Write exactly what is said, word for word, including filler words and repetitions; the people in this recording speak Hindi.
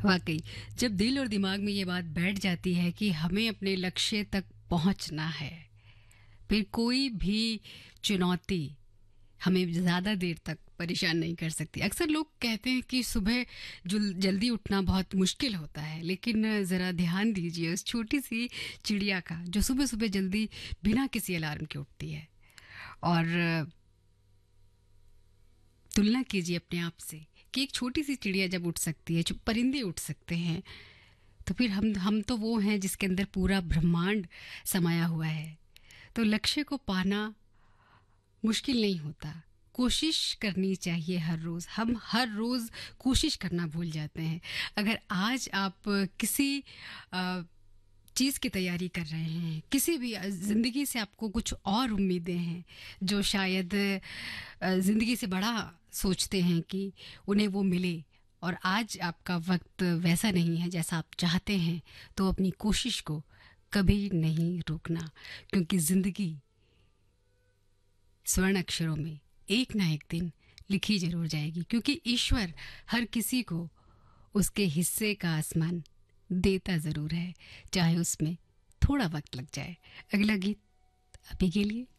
वाकई, जब दिल और दिमाग में ये बात बैठ जाती है कि हमें अपने लक्ष्य तक पहुंचना है, फिर कोई भी चुनौती हमें ज़्यादा देर तक परेशान नहीं कर सकती। अक्सर लोग कहते हैं कि सुबह जुल जल्दी उठना बहुत मुश्किल होता है, लेकिन ज़रा ध्यान दीजिए उस छोटी सी चिड़िया का जो सुबह सुबह जल्दी बिना किसी अलार्म के उठती है। और तुलना कीजिए अपने आप से कि एक छोटी सी चिड़िया जब उठ सकती है, जो परिंदे उठ सकते हैं, तो फिर हम हम तो वो हैं जिसके अंदर पूरा ब्रह्मांड समाया हुआ है। तो लक्ष्य को पाना मुश्किल नहीं होता, कोशिश करनी चाहिए हर रोज़। हम हर रोज़ कोशिश करना भूल जाते हैं। अगर आज आप किसी अ, चीज़ की तैयारी कर रहे हैं, किसी भी अ, ज़िंदगी से आपको कुछ और उम्मीदें हैं जो शायद अ, ज़िंदगी से बड़ा सोचते हैं कि उन्हें वो मिले, और आज आपका वक्त वैसा नहीं है जैसा आप चाहते हैं, तो अपनी कोशिश को कभी नहीं रोकना, क्योंकि ज़िंदगी स्वर्ण अक्षरों में एक ना एक दिन लिखी जरूर जाएगी, क्योंकि ईश्वर हर किसी को उसके हिस्से का आसमान देता ज़रूर है, चाहे उसमें थोड़ा वक्त लग जाए। अगला गीत अभी के लिए